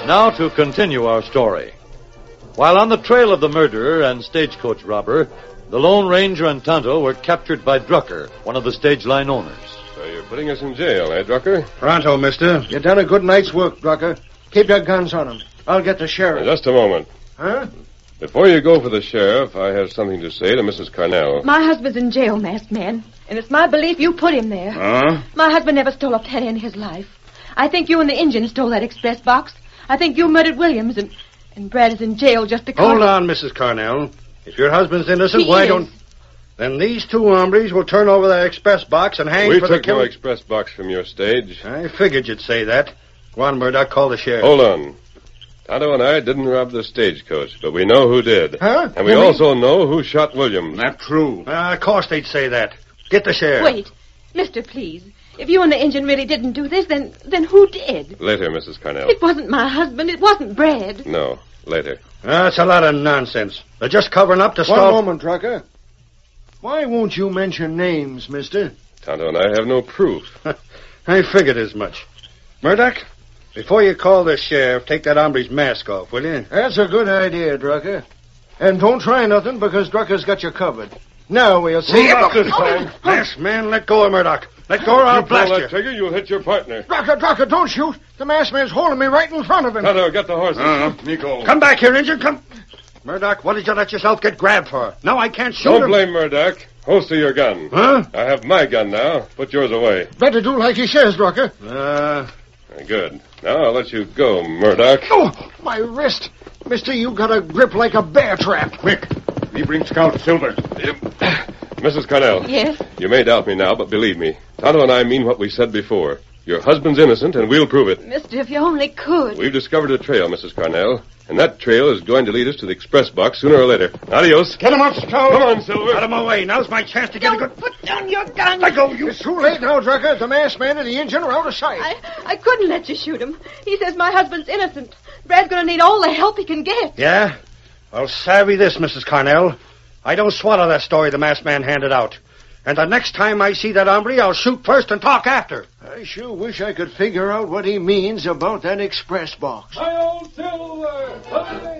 Now to continue our story. While on the trail of the murderer and stagecoach robber, the Lone Ranger and Tonto were captured by Drucker, one of the stage line owners. So you're putting us in jail, eh, Drucker? Pronto, mister. You done a good night's work, Drucker. Keep your guns on him. I'll get the sheriff. Just a moment. Huh? Before you go for the sheriff, I have something to say to Mrs. Carnell. My husband's in jail, masked man, and it's my belief you put him there. Huh? My husband never stole a penny in his life. I think you and the Indian stole that express box. I think you murdered Williams, and Brad is in jail just because... Hold on, Mrs. Carnell. If your husband's innocent, He why is. don't... Then these two hombres will turn over that express box and hang We for the took no killing. express box from your stage. I figured you'd say that. Go on, Murdoch, call the sheriff. Hold on. Tonto and I didn't rob the stagecoach, but we know who did. Huh? And we also know who shot Williams. Not true. Of course they'd say that. Get the sheriff. Wait, mister, please. If you and the Indian really didn't do this, then who did? Later, Mrs. Carnell. It wasn't my husband. It wasn't Brad. No, later. That's a lot of nonsense. They're just covering up to One stall... moment, Drucker. Why won't you mention names, mister? Tonto and I have no proof. I figured as much. Murdoch, before you call the sheriff, take that hombre's mask off, will you? That's a good idea, Drucker. And don't try nothing, because Drucker's got you covered. Now we'll see Move up about this time. Masked man, let go of Murdoch. Let go or I'll You pull blast that you. trigger, you'll hit your partner. Drucker, don't shoot. The masked man's holding me right in front of him. Tonto, get the horses. Nico. Come back here, Injun, come. Murdoch, what did you let yourself get grabbed for? Now I can't shoot Don't him. blame Murdoch. Holster your gun. Huh? I have my gun now. Put yours away. Better do like he says, Drucker. Good. Now I'll let you go, Murdoch. Oh, my wrist. Mister, you got a grip like a bear trap. Quick. We bring Scout Silver. Mrs. Carnell. Yes? You may doubt me now, but believe me. Tonto and I mean what we said before. Your husband's innocent, and we'll prove it. Mister, if you only could. We've discovered a trail, Mrs. Carnell, and that trail is going to lead us to the express box sooner or later. Adios. Get him up, Scout. Come on, Silver. Out of my way. Now's my chance to get a good... Put down your gun. Let go, you... It's too late now, Drucker. The masked man and the engine are out of sight. I couldn't let you shoot him. He says my husband's innocent. Brad's gonna need all the help he can get. Yeah? Well, savvy this, Mrs. Carnell. I don't swallow that story the masked man handed out. And the next time I see that hombre, I'll shoot first and talk after. I sure wish I could figure out what he means about that express box. Hi, old Silver.